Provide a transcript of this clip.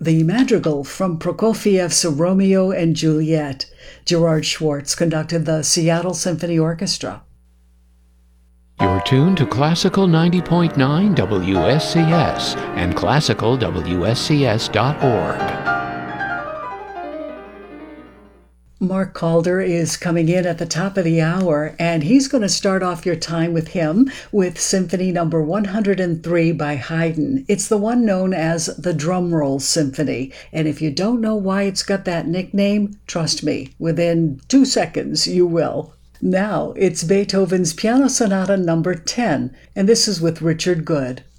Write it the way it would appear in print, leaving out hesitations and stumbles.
The Madrigal from Prokofiev's Romeo and Juliet. Gerard Schwartz conducted the Seattle Symphony Orchestra. You're tuned to Classical 90.9 WSCS and classicalwscs.org. Mark Calder is coming in at the top of the hour, and he's going to start off your time with him with Symphony Number 103 by Haydn. It's the one known as the Drumroll Symphony, and if you don't know why it's got that nickname, trust me, within 2 seconds you will. Now it's Beethoven's Piano Sonata Number 10, and this is with Richard Good.